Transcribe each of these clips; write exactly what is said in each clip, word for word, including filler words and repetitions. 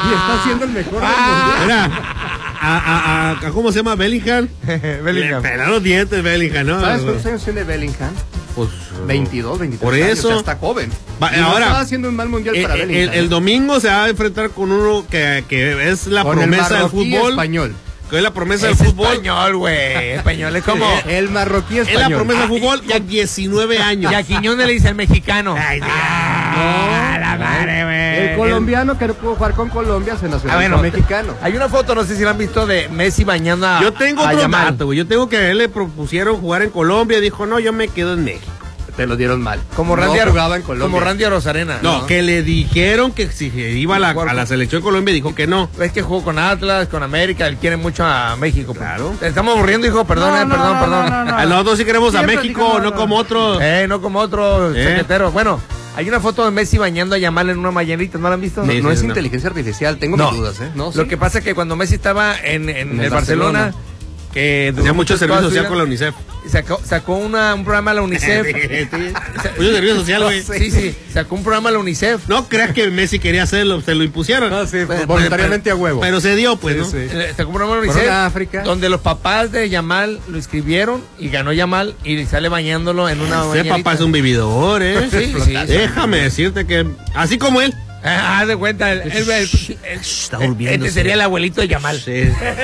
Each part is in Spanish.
Y está siendo el mejor del Ah. mundial. Mira, a, a, a, ¿cómo se llama? Bellingham. Bellingham. Le pelan los dientes, Bellingham, ¿no? ¿Sabes cuántos años tiene Bellingham? Pues, veintidós, veintitrés por años, eso. o sea, está joven. Va, Y no ahora, estaba haciendo un mal mundial el, para el, Bellingham. el domingo se va a enfrentar con uno que, que es la Con el promesa del marroquí fútbol. español. Que es la promesa Es del fútbol. español, güey. Español es como. El marroquí Es español. la promesa del fútbol Y a- con diecinueve años. Y a Quiñones le dice el mexicano. Ay, Dios. Ah, la madre, güey. El colombiano que no pudo jugar con Colombia se nacionalizó Ah, bueno, mexicano. Hay una foto, no sé si la han visto, de Messi bañando a Yo tengo a otro Yamal. dato, güey. Yo tengo que a él le propusieron jugar en Colombia. Dijo, no, yo me quedo en México. Te lo dieron mal. Como Randy, no Ar- jugaba en Colombia. como Randy Rosarena. No, que le dijeron que si iba a la, a la selección de Colombia, dijo que no. Es que jugó con Atlas, con América, él quiere mucho a México. pues. Claro. Te estamos aburriendo, hijo, perdón, No, eh, no, perdón, no, perdón. no, no, no. A nosotros sí queremos a Siempre México, digo, no, no no. como otros. Eh, no como otro Eh. secretero. Bueno, hay una foto de Messi bañando a Yamal en una mañanita, ¿no la han visto? No, Sí, no sí, es no. inteligencia artificial, tengo No. mis dudas, ¿eh? No, Lo sí. que pasa es que cuando Messi estaba en, en En el el Barcelona, Barcelona. que Hacía mucho servicio social con la UNICEF. UNICEF. Sacó, sacó una, un programa a la UNICEF. Mucho servicio social, güey. Sí, sí, sacó un programa a la UNICEF. No creas que Messi quería hacerlo, se lo impusieron. No, sí, Pero- voluntariamente a huevo. Pero se dio, pues, Sí, ¿no? sí. Eh, Sacó un programa a la Fueron UNICEF. a África. Donde los papás de Yamal lo inscribieron y ganó Yamal y sale bañándolo en una Ese bañerita. papá es un vividor, ¿eh? Sí, sí, sí. Déjame decirte que, así como él. Ah, haz de cuenta, el, el- el- el- Está el- durmiendo. este sería el abuelito de Yamal. Sí.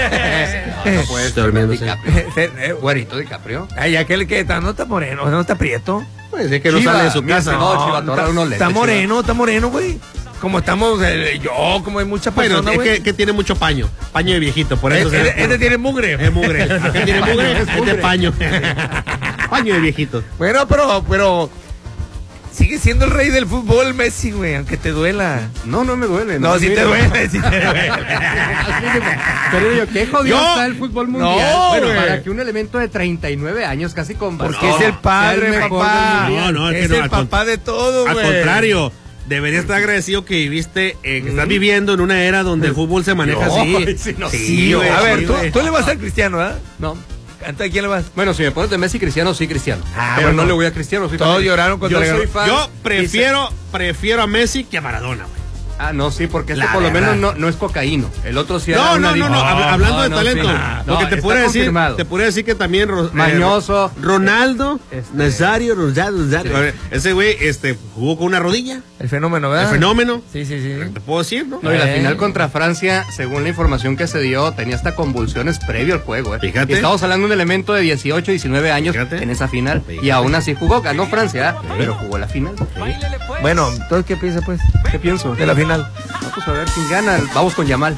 No, no puede Está ser durmiéndose. DiCaprio. Eh, Güerito DiCaprio. Ay, aquel que está, no está moreno, no está prieto. Pues es que no Chiva, sale de su mira, casa. no, Chiva, te voy a dar está, unos lentes, está Chiva. moreno, está moreno, güey. Como estamos, eh, yo, como hay muchas Bueno, personas, es güey. que, que tiene mucho paño. Paño de viejito, por eso. Este, se- este- este tiene mugre. Es mugre. Acá tiene mugre, Es este mugre. paño. Paño de viejito. Bueno, pero, pero sigue siendo el rey del fútbol, Messi, güey, aunque te duela. No, no me duele. No, si mira. te duele, si te duele. Así que, pero yo, qué jodido Yo- está el fútbol mundial. No, bueno, güey. para que un elemento de treinta y nueve años, casi con Porque bastón, es el padre, sea el mejor papá. del mundial. No, no, es que es no, el al papá de todo, Al güey. contrario, deberías estar agradecido que viviste, eh, que estás viviendo en una era donde el fútbol se maneja No, así. sí, no. Sí, güey, a ver, sí, tú, güey. tú le vas al Cristiano, ¿verdad? No. ¿A quién le vas? Bueno, si me pones de Messi Cristiano, sí Cristiano. Ah, pero bueno. no le voy a Cristiano. Soy Todos fan. lloraron cuando Yo le soy ganó. fan. Yo prefiero, prefiero a Messi que a Maradona, güey. Ah, no, sí, porque este La por lo verdad. menos no, no es cocaíno. El otro sí era No, una no, no, no, diva- hab- hablando de no, talento. sí. Lo No, que te está puede decir, confirmado. te puede decir que también Ro- eh, Mañoso. Ronaldo, Este- Nazario, Ronaldo, Nazario. Sí. A ver, ese güey este, jugó con una rodilla, El fenómeno, ¿verdad? el fenómeno. Sí, sí, sí. Te puedo decir, ¿no? No, y la Eh. final contra Francia, según la información que se dio, tenía hasta convulsiones previo al juego. ¿eh? Fíjate. Y estamos hablando de un elemento de dieciocho, diecinueve años Fíjate. en esa final. Fíjate. Y aún así jugó, ganó Francia, ¿eh? pero jugó la final. Bueno, ¿tú qué piensas, pues? ¿Qué pienso? De la final. Vamos a ver quién gana. Vamos con Yamal.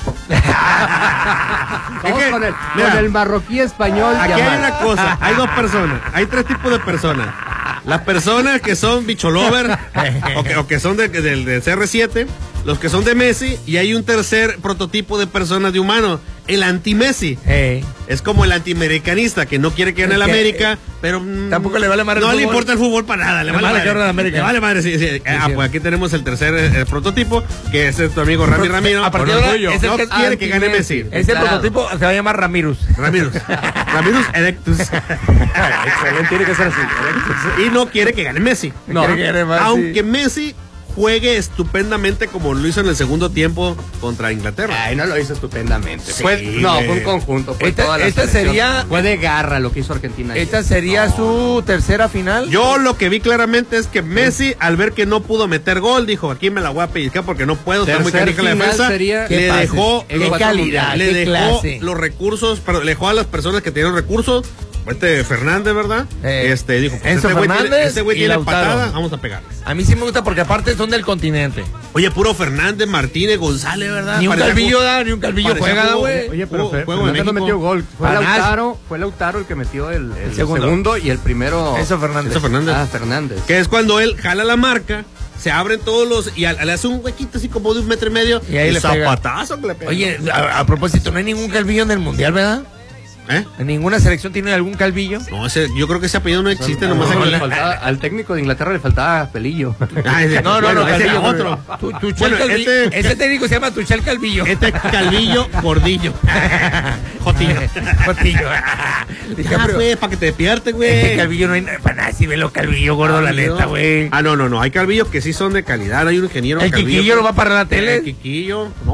Vamos que, con, el, mira, con el marroquí español. Aquí hay Yamal. una cosa, hay dos personas, hay tres tipos de personas. Las personas que son bicholover o que, o que son de- del de C R siete, los que son de Messi, y hay un tercer prototipo de personas de humano, el anti-Messi. Eh, Es como el antiamericanista que no quiere que gane Es el que, América, pero mm, tampoco le vale madre el no le fútbol. importa el fútbol para nada, le, Le vale vale madre. que gane el América. Le vale madre, sí, sí. Ah, sí. pues aquí tenemos el tercer eh, prototipo, que es tu amigo Rami Ramiro. a partir Con de ahora, orgullo. es el no que- quiere que gane anti-Messi. Messi. ese Claro. prototipo se va a llamar Ramirus. Ramirus. Ramirus Electus. Excelente, tiene que ser así. Y no quiere que gane Messi. No. Quiere que gane Messi. Aunque Messi juegue estupendamente como lo hizo en el segundo tiempo contra Inglaterra. Ay, no lo hizo estupendamente. Sí, Fue- no, güey. fue un conjunto. Fue Esta- toda la esta selección. sería- Fue de garra lo que hizo Argentina. ayer. Esta sería su tercera final. Yo lo que vi claramente es que Messi, al ver que no pudo meter gol, dijo, aquí me la voy a pellizcar porque no puedo, está muy Tercer canija la final defensa. sería- Le ¿Qué pases? dejó, En los- cuatro calidad, le qué dejó clase. los recursos, pero le dejó a las personas que tienen recursos. Este Fernández, ¿verdad? Eh, este dijo, pues, Enzo este güey tiene, Fernández este güey y tiene Lautaro. patada, vamos a pegarles. A mí sí me gusta porque aparte son del continente. Oye, puro Fernández, Martínez, González, ¿verdad? Ni un Parecía calvillo ju- da, ni un calvillo parecía juega, jugo- güey. Oye, pero Juego- Fer- juego de Fernández no México. metió gol. Fue Para nada. Lautaro, fue Lautaro el que metió el, el El segundo. segundo. y el primero. Eso Fernández. Eso Fernández. Ah, Fernández. Que es cuando él jala la marca, se abren todos los. Y al- le hace un huequito así como de un metro y medio. Y ahí le pega. zapatazo que le pega. Oye, a, a propósito, no hay ningún calvillo en el mundial, ¿verdad? ¿Eh? ¿En ninguna selección tiene algún calvillo? No, ese, yo creo que ese apellido no existe, nomás No, aquí. le faltaba- al técnico de Inglaterra le faltaba pelillo. Ay, de- No, no, bueno, no, ese Calvillo, era otro. Tu- Tuchel Bueno, Calvillo. este- Ese técnico se llama Tuchel Calvillo. Este Calvillo Gordillo. Jotillo. Jotillo. Ah, DiCaprio. güey, para que te despiertes, Este güey. Calvillo no hay nada para nada. Si ve los Calvillo gordo, la neta, güey. Ah, no, no, no. Hay calvillos que sí son de calidad. Hay un ingeniero El Calvillo Quiquillo que- no va para la tele. El Quiquillo. No,